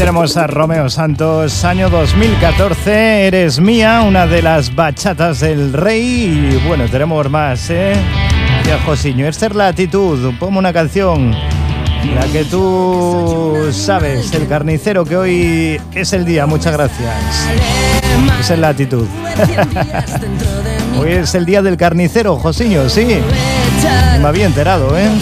tenemos a Romeo Santos, año 2014, Eres Mía, una de las bachatas del rey. Y bueno, tenemos más, Ya, Josiño, esta es la actitud. Ponme una canción, la que tú sabes, El Carnicero, que hoy es el día. Muchas gracias. Esa es la actitud. Hoy es el día del carnicero, Josiño, sí. Me había enterado,